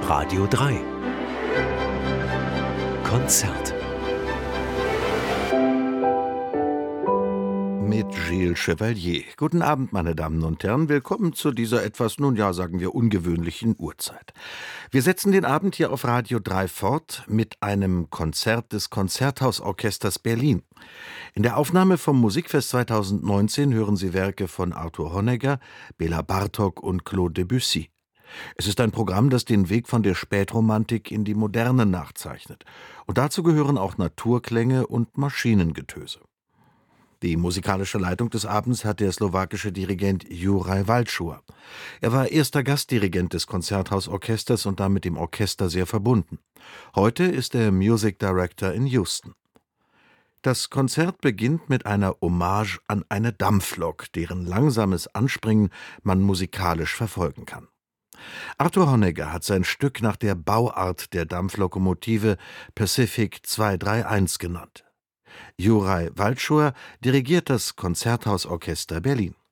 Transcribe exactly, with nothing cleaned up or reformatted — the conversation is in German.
Radio drei Konzert mit Gilles Chevalier. Guten Abend, meine Damen und Herren. Willkommen zu dieser etwas, nun ja, sagen wir, ungewöhnlichen Uhrzeit. Wir setzen den Abend hier auf Radio drei fort mit einem Konzert des Konzerthausorchesters Berlin. In der Aufnahme vom Musikfest zweitausendneunzehn hören Sie Werke von Arthur Honegger, Béla Bartók und Claude Debussy. Es ist ein Programm, das den Weg von der Spätromantik in die Moderne nachzeichnet. Und dazu gehören auch Naturklänge und Maschinengetöse. Die musikalische Leitung des Abends hat der slowakische Dirigent Juraj Valcur. Er war erster Gastdirigent des Konzerthausorchesters und damit dem Orchester sehr verbunden. Heute ist er Music Director in Houston. Das Konzert beginnt mit einer Hommage an eine Dampflok, deren langsames Anspringen man musikalisch verfolgen kann. Arthur Honegger hat sein Stück nach der Bauart der Dampflokomotive Pacific zweihunderteinunddreißig genannt. Juraj Valcur dirigiert das Konzerthausorchester Berlin.